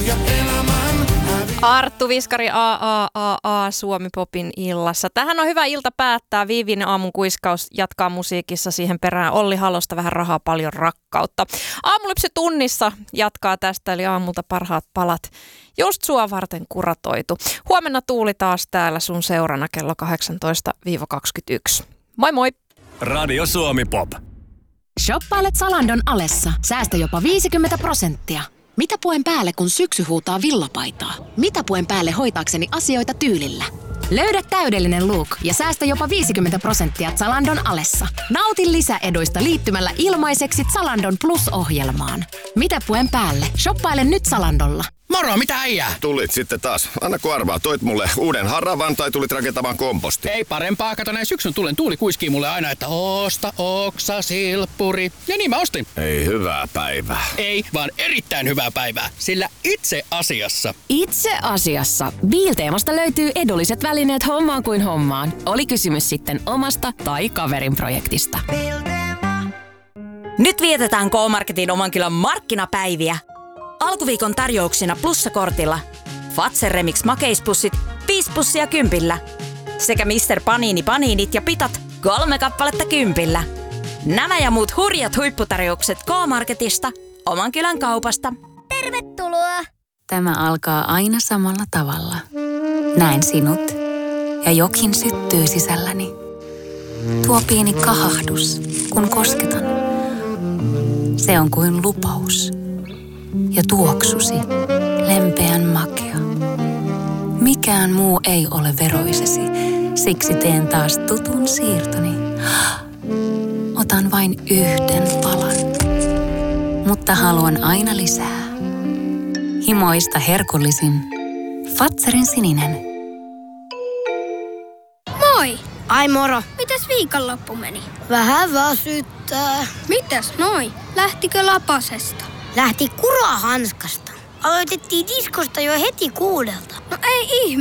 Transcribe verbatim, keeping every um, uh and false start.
ja elämän häviää. Arttu Viskari, A A A A Suomi Popin illassa. Tähän on hyvä ilta päättää. Viivin aamun kuiskaus jatkaa musiikissa siihen perään. Olli Halosta vähän rahaa, paljon rakkautta. Aamulypsy tunnissa jatkaa tästä, eli aamulta parhaat palat. Just sua varten kuratoitu. Huomenna Tuuli taas täällä sun seurana kello kahdeksantoista kaksikymmentäyksi. Moi moi! Radio Suomi Pop. Shoppailet Zalandon alessa. Säästä jopa viisikymmentä prosenttia. Mitä puen päälle, kun syksy huutaa villapaitaa? Mitä puen päälle hoitaakseni asioita tyylillä? Löydä täydellinen look ja säästä jopa viisikymmentä prosenttia Zalandon alessa. Nauti lisäeduista liittymällä ilmaiseksi Zalandon Plus-ohjelmaan. Mitä puen päälle? Shoppaile nyt Zalandolla. Moro, mitä äijää? Tulit sitten taas. Anna kun arvaa, toit mulle uuden haravan tai tulit rakentamaan komposti? Ei parempaa, kato näin syksyn tulen. Tuuli kuiskii mulle aina, että osta oksa, silppuri. Ja niin mä ostin. Ei hyvää päivää. Ei, vaan erittäin hyvää päivää. Sillä itse asiassa. Itse asiassa. Biilteemasta löytyy edulliset välineet hommaan kuin hommaan. Oli kysymys sitten omasta tai kaverin projektista. Nyt vietetään K-Marketin oman kylän markkinapäiviä. Alkuviikon tarjouksina plussakortilla Fazer Remix makeispussit viisi pussia kympillä sekä mister Panini paniinit ja pitat kolme kappaletta kympillä. Nämä ja muut hurjat huipputarjoukset K-Marketista, oman kylän kaupasta. Tervetuloa! Tämä alkaa aina samalla tavalla. Näen sinut ja jokin syttyy sisälläni. Tuo pieni kahahdus, kun kosketan. Se on kuin lupaus. Ja tuoksusi, lempeän makea. Mikään muu ei ole veroisesi, siksi teen taas tutun siirtoni. Otan vain yhden palan, mutta haluan aina lisää. Himoista herkullisin, Fazerin sininen. Moi! Ai moro. Mitäs viikonloppu meni? Vähän väsyttää. Mitäs noi? Lähtikö lapasesta? Lähti kurahanskasta. Aloitettiin diskosta jo heti kuudelta. No ei ihme.